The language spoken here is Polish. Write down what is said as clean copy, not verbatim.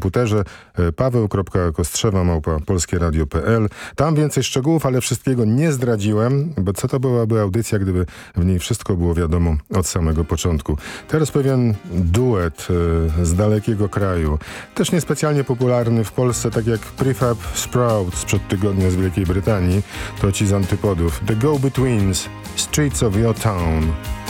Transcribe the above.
komputerze paweł.kostrzewa@polskieradio.pl. Tam więcej szczegółów, ale wszystkiego nie zdradziłem, bo co to byłaby audycja, gdyby w niej wszystko było wiadomo od samego początku. Teraz pewien duet z dalekiego kraju, też niespecjalnie popularny w Polsce, tak jak Prefab Sprout sprzed tygodnia z Wielkiej Brytanii, to ci z antypodów. The Go-Betweens, Streets of Your Town.